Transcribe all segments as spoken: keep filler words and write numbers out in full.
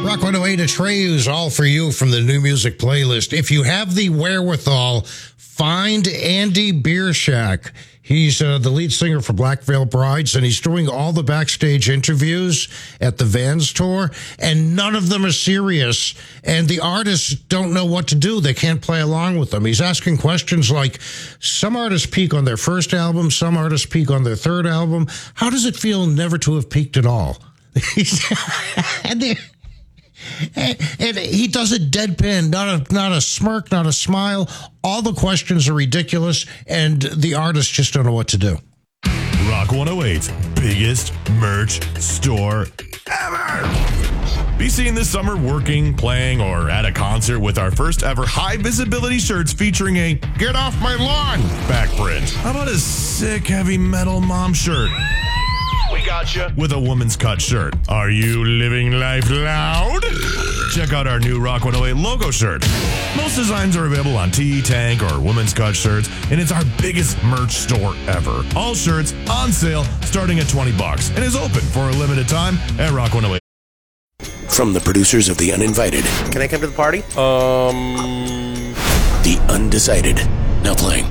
Rock one oh eight Atreus, all for you from the new music playlist. If you have the wherewithal, find Andy Bierschak. He's uh, the lead singer for Black Veil Brides, and he's doing all the backstage interviews at the Vans tour, and none of them are serious, and the artists don't know what to do. They can't play along with them. He's asking questions like, some artists peak on their first album, some artists peak on their third album. How does it feel never to have peaked at all? and they And, and he does it deadpan, not a not a smirk, not a smile. All the questions are ridiculous, and the artists just don't know what to do. Rock one oh eight's biggest merch store ever. Be seen this summer working, playing, or at a concert with our first ever high visibility shirts featuring a "Get Off My Lawn" back print. How about a sick heavy metal mom shirt? We got you. With a woman's cut shirt. Are you living life loud? Check out our new Rock one oh eight logo shirt. Most designs are available on Tee, Tank, or women's cut shirts, and it's our biggest merch store ever. All shirts on sale starting at twenty bucks and is open for a limited time at Rock one oh eight. From the producers of The Uninvited. Can I come to the party? Um... The Undecided. Now playing.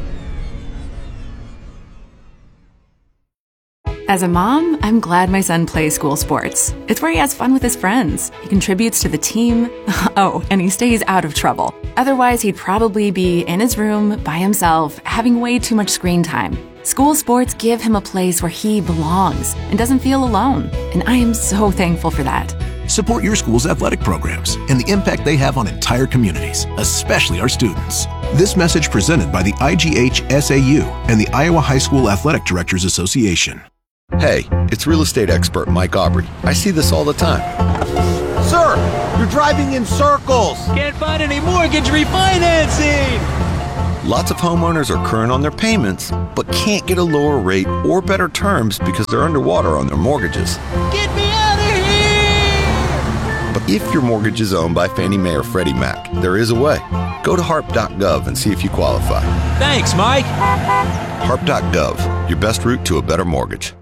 As a mom, I'm glad my son plays school sports. It's where he has fun with his friends. He contributes to the team. Oh, and he stays out of trouble. Otherwise, he'd probably be in his room by himself, having way too much screen time. School sports give him a place where he belongs and doesn't feel alone. And I am so thankful for that. Support your school's athletic programs and the impact they have on entire communities, especially our students. This message presented by the I G H S A U and the Iowa High School Athletic Directors Association. Hey, it's real estate expert Mike Aubrey. I see this all the time. Sir, you're driving in circles. Can't find any mortgage refinancing. Lots of homeowners are current on their payments, but can't get a lower rate or better terms because they're underwater on their mortgages. Get me out of here! But if your mortgage is owned by Fannie Mae or Freddie Mac, there is a way. Go to harp dot gov and see if you qualify. Thanks, Mike. harp dot gov, your best route to a better mortgage.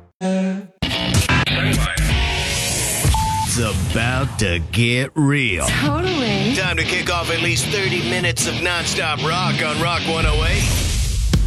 It's about to get real. Totally. Time to kick off at least thirty minutes of nonstop rock on Rock one oh eight.